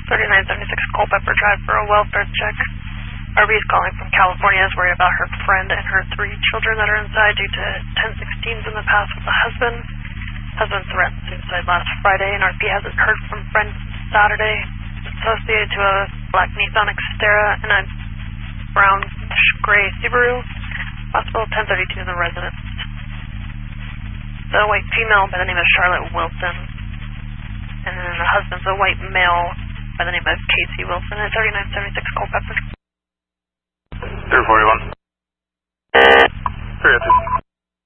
3976 Culpeper Drive for a welfare check. RB is calling from California, is worried about her friend and her 3 children that are inside due to 1016s in the past with the husband. Husband threatened suicide last Friday, and RP hasn't heard from friend Saturday. Associated to a black Nissan Xterra and a brown gray Subaru. Possible 1032 in the residence. The white female by the name of Charlotte Wilson. And then the husband's a white male by the name of Casey Wilson at 3976 Culpeper. 341. 302.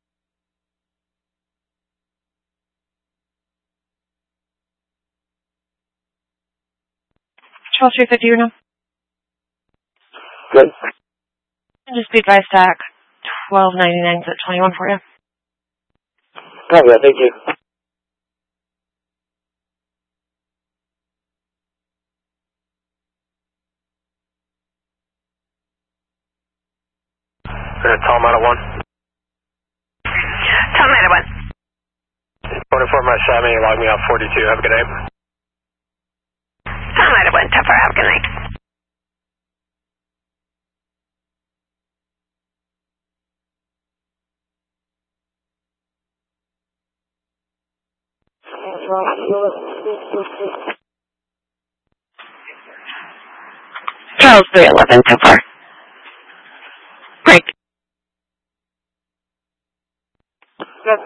Charles 350, you know? Good. Just be advised stack 1299 at 21 for you. Copy that, thank you. Tom out of 1. Tom out of 1. 24 my Sammy, log me out 42. Have a good day. Tom out of 1. Tougher, have a good night. Charles 311, tougher. Break. Yes.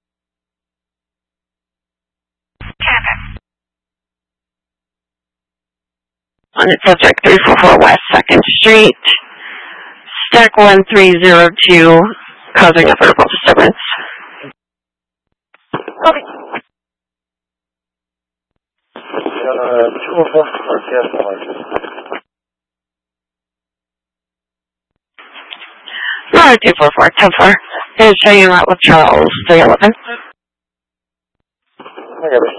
On its subject 344 West 2nd Street. Stack 1302, causing a vertical disturbance. Okay. 204, yes, 244, tougher. Is showing you out with Charles 311. I got it.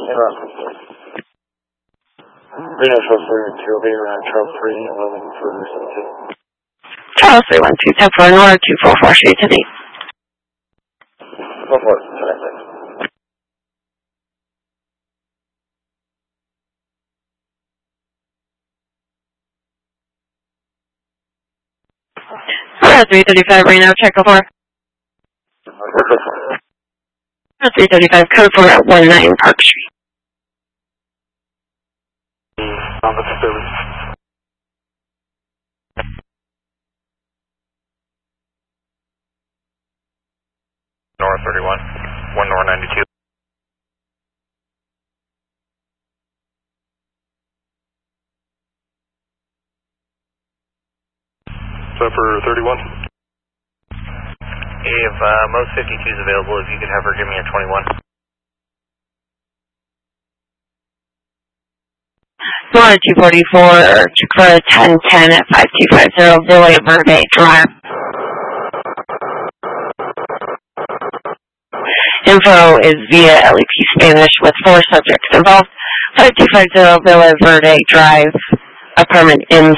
Reno Charles 312, Charles 311 for St. Charles 312, tougher, Nora 244, straight to me. Go for it. Nora 335, Reno, check over. 335, code 4 at 19 Park Street. On the disturbance. Nora 31, 1 Nora 92. So for 31? If most 52s available, if you could have her give me a 21. Nora 244, check for 1010 at 5250 Villa Verde Drive. Info is via LEP Spanish with 4 subjects involved. 5250 Villa Verde Drive, apartment M6.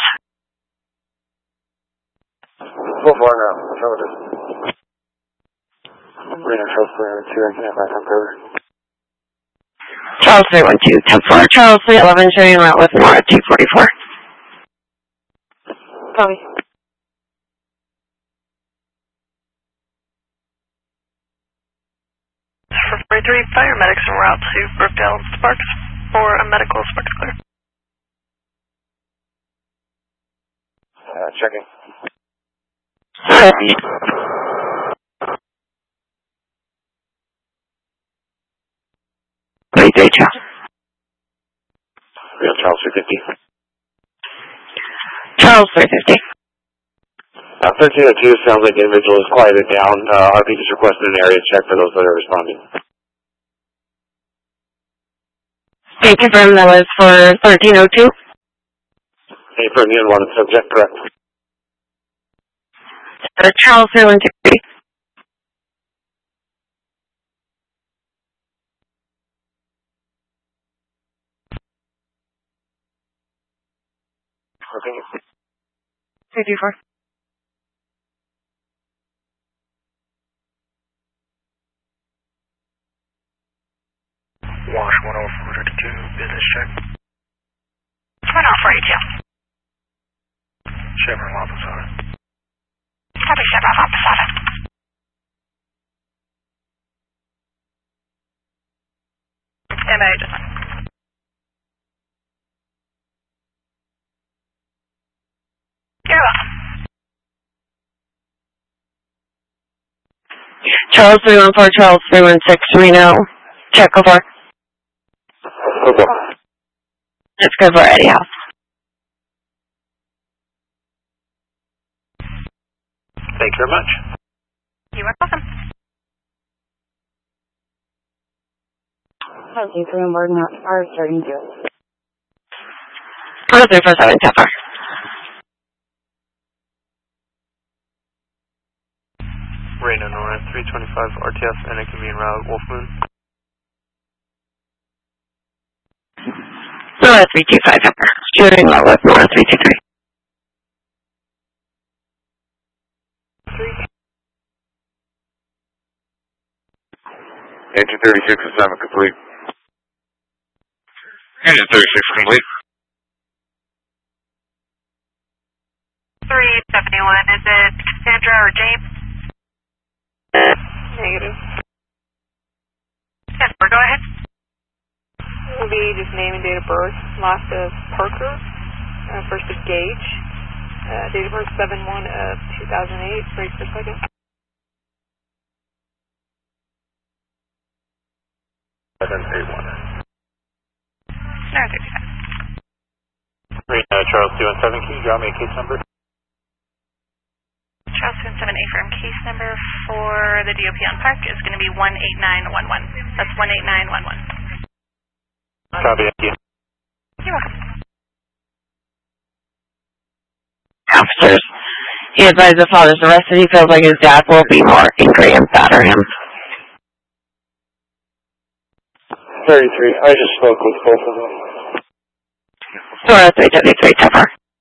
Go for it now. Show it. Reno Charles 312, I can have my number. Charles 312, 10-4, Charles 311, showing you out with Nora 244. Copy. For 43, paramedics en route to Brookdale Sparks for a medical Sparks clear. Checking. Great day, Charles. Real Charles 350. Charles 350. 1302 sounds like the individual is quieted down. RP just requested an area check for those that are responding. Can you confirm that was for 1302? Hey, for the one subject, correct? Charles 312. Okay. 324. Wash 10432, business check. Chevron La Posada. Copy, Chevron La Posada. Stand by, just one. You're welcome. Charles 314, Charles 316, Reno. Check over. Okay. It's good for Eddie House. Thank you very much. You are welcome. Chelsea 314, not far, starting to. 347, Tepper. Reno North 325 RTF and a convenient route, Wolf Moon. North 325, Tepper. Shooting low with North 323. Engine 36 assignment complete. Engine 36 complete. 371, is it Cassandra or James? Negative. Cassandra, go ahead. It will be just name and date of birth. Last of Parker. First of Gage. Date of birth 7/1 of 2008. Break per second. 781. No, 35. Reno Charles 217, can you draw me a case number? Charles 217 affirm case number for the DOP on Park is going to be 18911. That's 18911. Copy, thank you. You're welcome. Officers. He advised the father's arrested. He feels like his dad will be more angry and batter him. 33. I just spoke with both of them. 403 W3 Tepper.